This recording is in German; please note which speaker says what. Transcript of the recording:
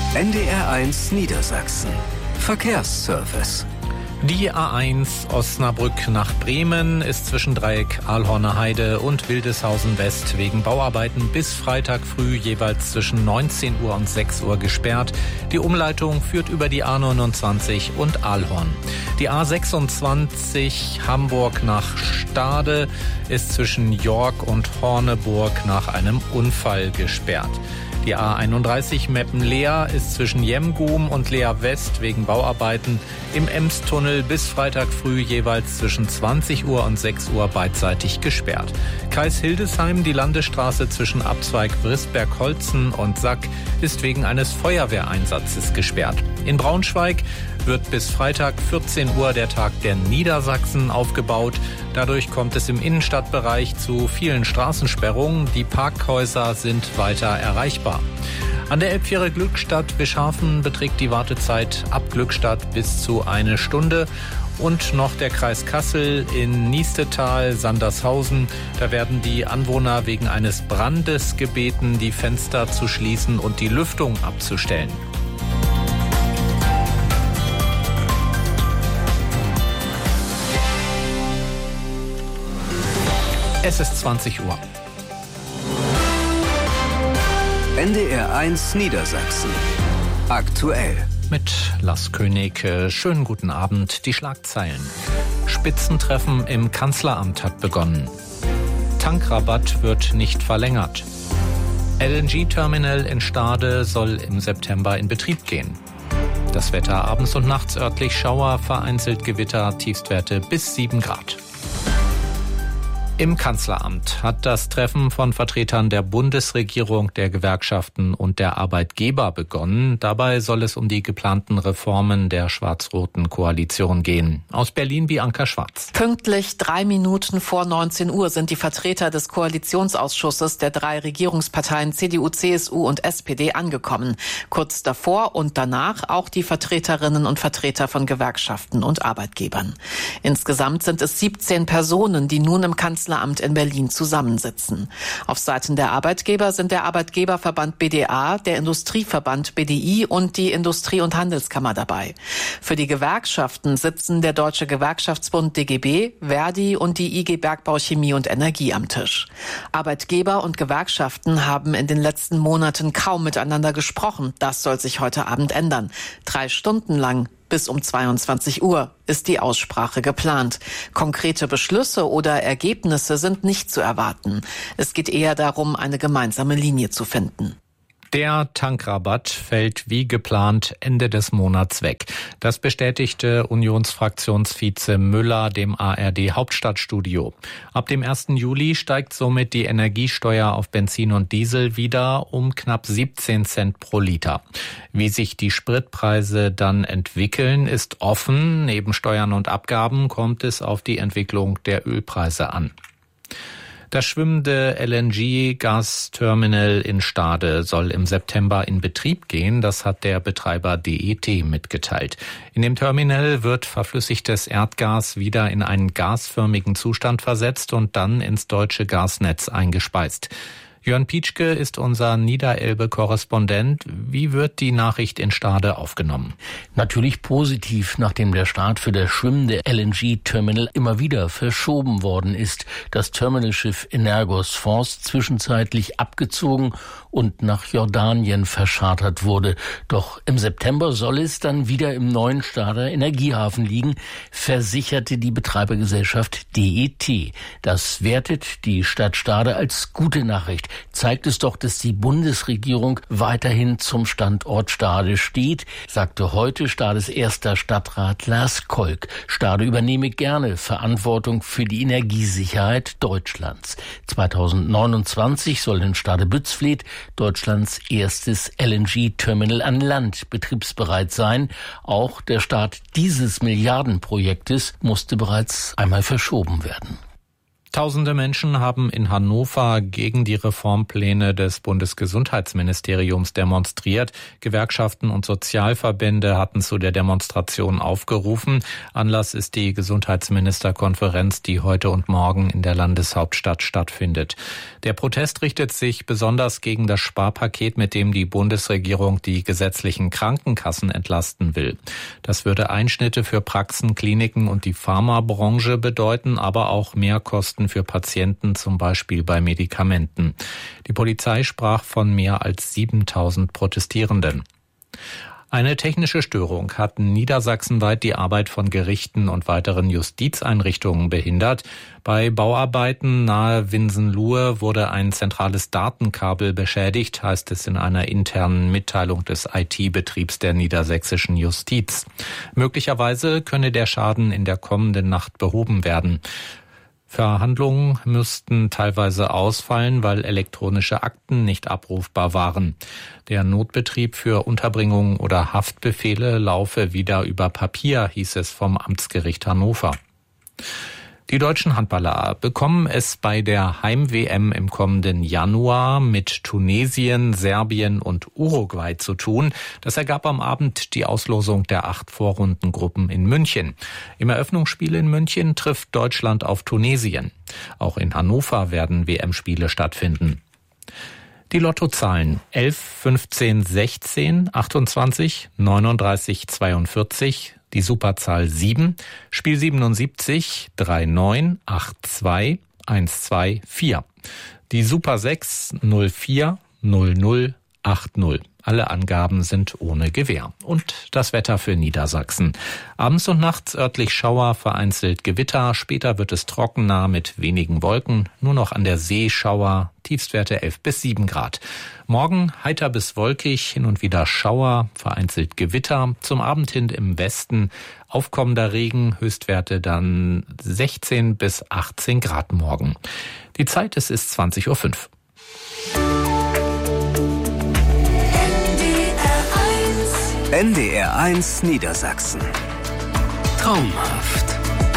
Speaker 1: NDR1 Niedersachsen. Verkehrsservice.
Speaker 2: Die A1 Osnabrück nach Bremen ist zwischen Dreieck Ahlhorner Heide und Wildeshausen West wegen Bauarbeiten bis Freitag früh jeweils zwischen 19 Uhr und 6 Uhr gesperrt. Die Umleitung führt über die A29 und Ahlhorn. Die A26 Hamburg nach Stade ist zwischen York und Horneburg nach einem Unfall gesperrt. Die A31 Meppen-Leer ist zwischen Jemgum und Leer West wegen Bauarbeiten im Emstunnel bis Freitag früh jeweils zwischen 20 Uhr und 6 Uhr beidseitig gesperrt. Kreis Hildesheim, die Landesstraße zwischen Abzweig Brisberg-Holzen und Sack ist wegen eines Feuerwehreinsatzes gesperrt. In Braunschweig wird bis Freitag 14 Uhr der Tag der Niedersachsen aufgebaut. Dadurch kommt es im Innenstadtbereich zu vielen Straßensperrungen. Die Parkhäuser sind weiter erreichbar. An der Elbfähre Glückstadt-Bischhafen beträgt die Wartezeit ab Glückstadt bis zu 1 Stunde. Und noch der Kreis Kassel in Niestetal, Sandershausen. Da werden die Anwohner wegen eines Brandes gebeten, die Fenster zu schließen und die Lüftung abzustellen. Es ist 20 Uhr.
Speaker 1: NDR1 Niedersachsen. Aktuell.
Speaker 2: Mit Lars König. Schönen guten Abend. Die Schlagzeilen. Spitzentreffen im Kanzleramt hat begonnen. Tankrabatt wird nicht verlängert. LNG-Terminal in Stade soll im September in Betrieb gehen. Das Wetter abends und nachts örtlich Schauer, vereinzelt Gewitter, Tiefstwerte bis 7 Grad. Im Kanzleramt hat das Treffen von Vertretern der Bundesregierung, der Gewerkschaften und der Arbeitgeber begonnen. Dabei soll es um die geplanten Reformen der schwarz-roten Koalition gehen. Aus Berlin Bianca Schwarz.
Speaker 3: Pünktlich 3 Minuten vor 19 Uhr sind die Vertreter des Koalitionsausschusses der 3 Regierungsparteien CDU, CSU und SPD angekommen. Kurz davor und danach auch die Vertreterinnen und Vertreter von Gewerkschaften und Arbeitgebern. Insgesamt sind es 17 Personen, die nun im Kanzleramt in Berlin zusammensitzen. Auf Seiten der Arbeitgeber sind der Arbeitgeberverband BDA, der Industrieverband BDI und die Industrie- und Handelskammer dabei. Für die Gewerkschaften sitzen der Deutsche Gewerkschaftsbund DGB, Verdi und die IG Bergbau, Chemie und Energie am Tisch. Arbeitgeber und Gewerkschaften haben in den letzten Monaten kaum miteinander gesprochen. Das soll sich heute Abend ändern. 3 Stunden lang bis um 22 Uhr ist die Aussprache geplant. Konkrete Beschlüsse oder Ergebnisse sind nicht zu erwarten. Es geht eher darum, eine gemeinsame Linie zu finden.
Speaker 2: Der Tankrabatt fällt wie geplant Ende des Monats weg. Das bestätigte Unionsfraktionsvize Müller dem ARD Hauptstadtstudio. Ab dem 1. Juli steigt somit die Energiesteuer auf Benzin und Diesel wieder um knapp 17 Cent pro Liter. Wie sich die Spritpreise dann entwickeln, ist offen. Neben Steuern und Abgaben kommt es auf die Entwicklung der Ölpreise an. Das schwimmende LNG-Gasterminal in Stade soll im September in Betrieb gehen. Das hat der Betreiber DET mitgeteilt. In dem Terminal wird verflüssigtes Erdgas wieder in einen gasförmigen Zustand versetzt und dann ins deutsche Gasnetz eingespeist. Jörn Pietschke ist unser Niederelbe-Korrespondent. Wie wird die Nachricht in Stade aufgenommen?
Speaker 4: Natürlich positiv, nachdem der Start für das schwimmende LNG-Terminal immer wieder verschoben worden ist. Das Terminalschiff Energos Force zwischenzeitlich abgezogen und nach Jordanien verschartert wurde. Doch im September soll es dann wieder im neuen Stader Energiehafen liegen, versicherte die Betreibergesellschaft DET. Das wertet die Stadt Stade als gute Nachricht. Zeigt es doch, dass die Bundesregierung weiterhin zum Standort Stade steht, sagte heute Stades erster Stadtrat Lars Kolk. Stade übernehme gerne Verantwortung für die Energiesicherheit Deutschlands. 2029 soll in Stade-Bützfleth Deutschlands erstes LNG-Terminal an Land betriebsbereit sein. Auch der Start dieses Milliardenprojektes musste bereits einmal verschoben werden.
Speaker 2: Tausende Menschen haben in Hannover gegen die Reformpläne des Bundesgesundheitsministeriums demonstriert. Gewerkschaften und Sozialverbände hatten zu der Demonstration aufgerufen. Anlass ist die Gesundheitsministerkonferenz, die heute und morgen in der Landeshauptstadt stattfindet. Der Protest richtet sich besonders gegen das Sparpaket, mit dem die Bundesregierung die gesetzlichen Krankenkassen entlasten will. Das würde Einschnitte für Praxen, Kliniken und die Pharmabranche bedeuten, aber auch mehr Kosten für Patienten, zum Beispiel bei Medikamenten. Die Polizei sprach von mehr als 7.000 Protestierenden. Eine technische Störung hat niedersachsenweit die Arbeit von Gerichten und weiteren Justizeinrichtungen behindert. Bei Bauarbeiten nahe Winsenlohe wurde ein zentrales Datenkabel beschädigt, heißt es in einer internen Mitteilung des IT-Betriebs der niedersächsischen Justiz. Möglicherweise könne der Schaden in der kommenden Nacht behoben werden. Verhandlungen müssten teilweise ausfallen, weil elektronische Akten nicht abrufbar waren. Der Notbetrieb für Unterbringung oder Haftbefehle laufe wieder über Papier, hieß es vom Amtsgericht Hannover. Die deutschen Handballer bekommen es bei der Heim-WM im kommenden Januar mit Tunesien, Serbien und Uruguay zu tun. Das ergab am Abend die Auslosung der 8 Vorrundengruppen in München. Im Eröffnungsspiel in München trifft Deutschland auf Tunesien. Auch in Hannover werden WM-Spiele stattfinden. Die Lottozahlen 11, 15, 16, 28, 39, 42, die Superzahl 7, Spiel 77, 39, 82, 12, 4. Die Super 6, 04, 00, 80. Alle Angaben sind ohne Gewähr. Und das Wetter für Niedersachsen. Abends und nachts örtlich Schauer, vereinzelt Gewitter. Später wird es trockener mit wenigen Wolken. Nur noch an der See Schauer. Tiefstwerte 11 bis 7 Grad. Morgen heiter bis wolkig, hin und wieder Schauer, vereinzelt Gewitter. Zum Abend hin im Westen aufkommender Regen. Höchstwerte dann 16 bis 18 Grad morgen. Die Zeit, es ist 20:05 Uhr.
Speaker 1: NDR 1 Niedersachsen. Traumhaft.